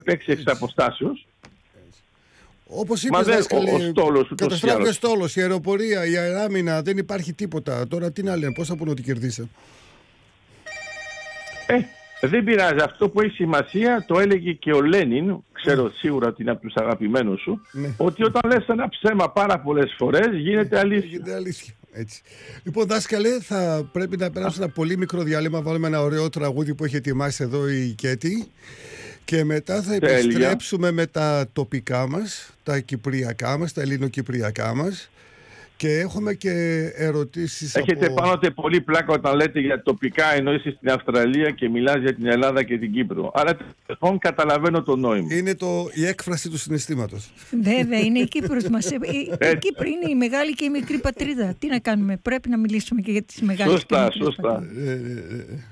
παίξει εξ αποστάσεως. Όπως είπες, δάσκαλε, καταστράφηκε ο στόλος, η αεροπορία, η αεράμινα, δεν υπάρχει τίποτα. Τώρα τι να λένε, πώς θα πούνε ότι κερδίσαν. Δεν πειράζει. Αυτό που έχει σημασία, το έλεγε και ο Λένιν, ξέρω σίγουρα ότι είναι από τους αγαπημένους σου, ότι όταν λες ένα ψέμα πάρα πολλές φορές γίνεται αλήθεια. Γίνεται αλήθεια. Έτσι. Λοιπόν, δάσκαλε, θα πρέπει να περάσουμε ένα πολύ μικρό διάλειμμα. Βάλουμε ένα ωραίο τραγούδι που έχει ετοιμάσει εδώ η Κέτη. Και μετά θα επιστρέψουμε με τα τοπικά μας, τα κυπριακά μας, τα ελληνοκυπριακά μας. Και έχουμε και ερωτήσεις. Έχετε πάνω πολύ πλάκα όταν λέτε για τοπικά, ενώ είσαι στην Αυστραλία και μιλάς για την Ελλάδα και την Κύπρο. Άρα λοιπόν καταλαβαίνω το νόημα. Είναι η έκφραση του συναισθήματος. Βέβαια, είναι η Κύπρος μας. Η Κύπρο είναι η μεγάλη και η μικρή πατρίδα. Τι να κάνουμε, πρέπει να μιλήσουμε και για τις μεγάλες. Σωστά.